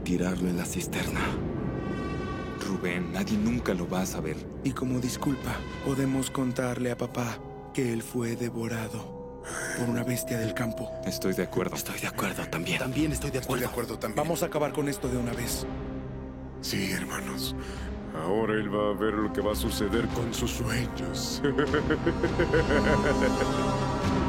tirarlo en la cisterna. Rubén, nadie nunca lo va a saber. Y como disculpa, podemos contarle a papá que él fue devorado por una bestia del campo. Estoy de acuerdo. Estoy de acuerdo también. También estoy de Estoy acuerdo. de acuerdo también. Vamos a acabar con esto de una vez. Sí, hermanos. Ahora él va a ver lo que va a suceder con sus sueños.